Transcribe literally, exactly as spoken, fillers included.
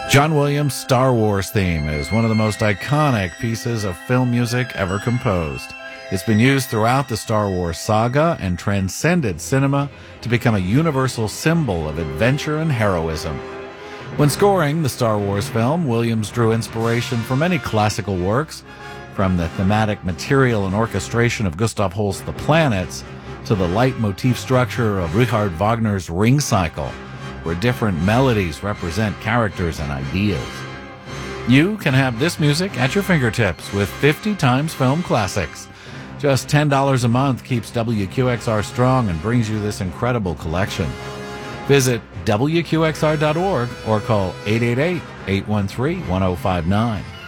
John Williams' Star Wars theme is one of the most iconic pieces of film music ever composed. It's been used throughout the Star Wars saga and transcended cinema to become a universal symbol of adventure and heroism. When scoring the Star Wars film, Williams drew inspiration from many classical works, from the thematic material and orchestration of Gustav Holst's The Planets to the leitmotif structure of Richard Wagner's Ring Cycle, where different melodies represent characters and ideas. You can have this music at your fingertips with fifty Times Film Classics. Just ten dollars a month keeps W Q X R strong and brings you this incredible collection. Visit W Q X R dot org or call eight eight eight, eight one three, one zero five nine.